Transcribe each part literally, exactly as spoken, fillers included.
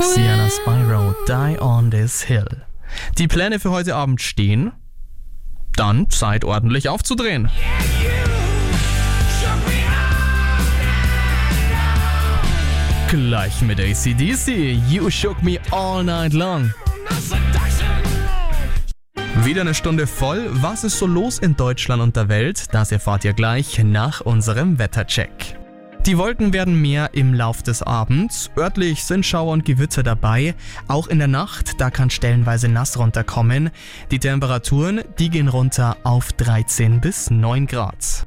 Sienna Spyro, Die on This Hill. Die Pläne für heute Abend stehen. Dann Zeit ordentlich aufzudrehen. Gleich mit A C D C, You Shook Me All Night Long. Wieder eine Stunde voll. Was ist so los in Deutschland und der Welt? Das erfahrt ihr gleich nach unserem Wettercheck. Die Wolken werden mehr im Lauf des Abends. Örtlich sind Schauer und Gewitter dabei. Auch in der Nacht, da kann stellenweise nass runterkommen. Die Temperaturen, die gehen runter auf dreizehn bis neun Grad.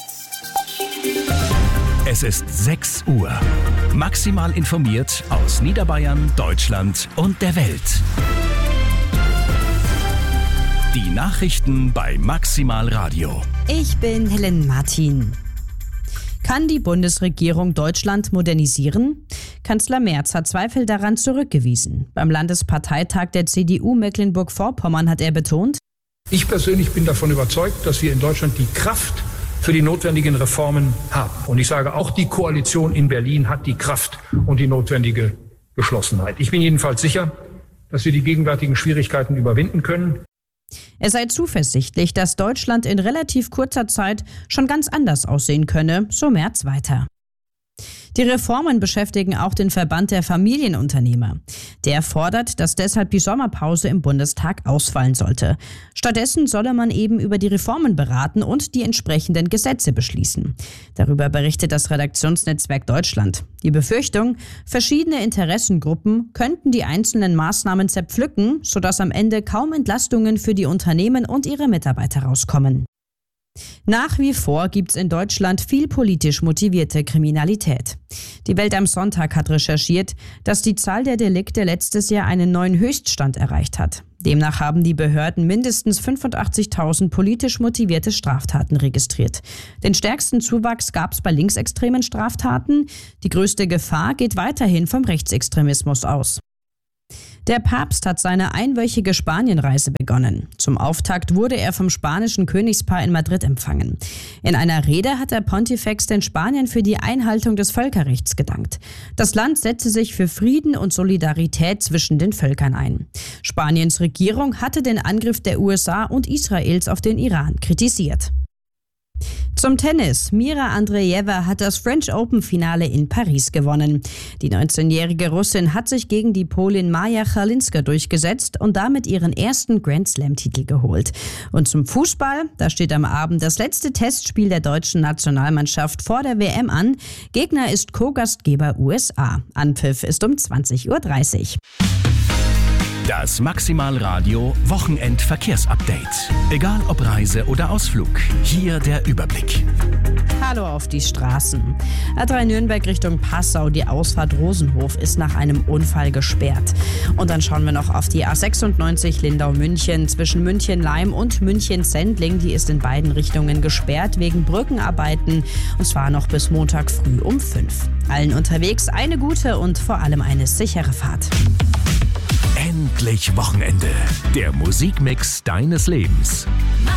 Es ist sechs Uhr. Maximal informiert aus Niederbayern, Deutschland und der Welt. Die Nachrichten bei Maximal Radio. Ich bin Helen Martin. Kann die Bundesregierung Deutschland modernisieren? Kanzler Merz hat Zweifel daran zurückgewiesen. Beim Landesparteitag der C D U Mecklenburg-Vorpommern hat er betont: Ich persönlich bin davon überzeugt, dass wir in Deutschland die Kraft für die notwendigen Reformen haben. Und ich sage, auch die Koalition in Berlin hat die Kraft und die notwendige Geschlossenheit. Ich bin jedenfalls sicher, dass wir die gegenwärtigen Schwierigkeiten überwinden können. Er sei zuversichtlich, dass Deutschland in relativ kurzer Zeit schon ganz anders aussehen könne, so Merz weiter. Die Reformen beschäftigen auch den Verband der Familienunternehmer. Der fordert, dass deshalb die Sommerpause im Bundestag ausfallen sollte. Stattdessen solle man eben über die Reformen beraten und die entsprechenden Gesetze beschließen. Darüber berichtet das Redaktionsnetzwerk Deutschland. Die Befürchtung, verschiedene Interessengruppen könnten die einzelnen Maßnahmen zerpflücken, sodass am Ende kaum Entlastungen für die Unternehmen und ihre Mitarbeiter rauskommen. Nach wie vor gibt's in Deutschland viel politisch motivierte Kriminalität. Die Welt am Sonntag hat recherchiert, dass die Zahl der Delikte letztes Jahr einen neuen Höchststand erreicht hat. Demnach haben die Behörden mindestens fünfundachtzigtausend politisch motivierte Straftaten registriert. Den stärksten Zuwachs gab's bei linksextremen Straftaten. Die größte Gefahr geht weiterhin vom Rechtsextremismus aus. Der Papst hat seine einwöchige Spanienreise begonnen. Zum Auftakt wurde er vom spanischen Königspaar in Madrid empfangen. In einer Rede hat der Pontifex den Spaniern für die Einhaltung des Völkerrechts gedankt. Das Land setze sich für Frieden und Solidarität zwischen den Völkern ein. Spaniens Regierung hatte den Angriff der U S A und Israels auf den Iran kritisiert. Zum Tennis. Mira Andreeva hat das French Open-Finale in Paris gewonnen. Die neunzehnjährige Russin hat sich gegen die Polin Maja Chalinska durchgesetzt und damit ihren ersten Grand-Slam-Titel geholt. Und zum Fußball, da steht am Abend das letzte Testspiel der deutschen Nationalmannschaft vor der W M an. Gegner ist Co-Gastgeber U S A. Anpfiff ist um zwanzig Uhr dreißig. Das Maximal Radio Wochenend-Verkehrsupdate. Egal ob Reise oder Ausflug, hier der Überblick. Hallo auf die Straßen. A drei Nürnberg Richtung Passau, die Ausfahrt Rosenhof ist nach einem Unfall gesperrt. Und dann schauen wir noch auf die A sechsundneunzig Lindau-München zwischen München-Leim und München-Sendling. Die ist in beiden Richtungen gesperrt wegen Brückenarbeiten und zwar noch bis Montag früh um fünf. Allen unterwegs eine gute und vor allem eine sichere Fahrt. Endlich Wochenende. Der Musikmix deines Lebens.